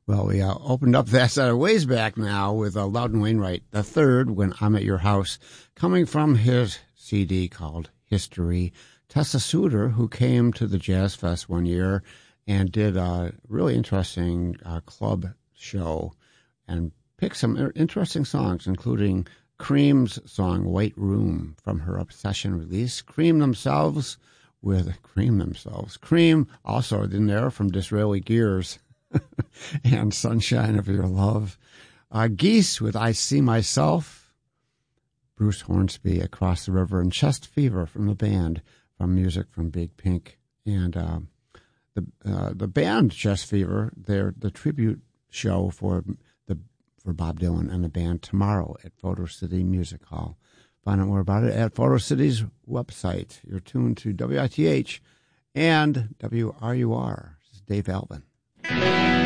Well, we opened up that set a ways back now with Loudon Wainwright III, When I'm at Your House, coming from his CD called History. Tessa Suter, who came to the Jazz Fest one year and did a really interesting club show and picked some interesting songs, including Cream's song White Room from her Obsession release. Cream themselves Cream also in there from Disraeli Gears and Sunshine of Your Love. Geese with I See Myself. Bruce Hornsby, Across the River, and Chest Fever from the band, from music from Big Pink. And the band Chest Fever, they're the tribute show for Bob Dylan and the band tomorrow at Photo City Music Hall. Find out more about it at Photo City's website. You're tuned to WITH and WRUR. This is Dave Alvin.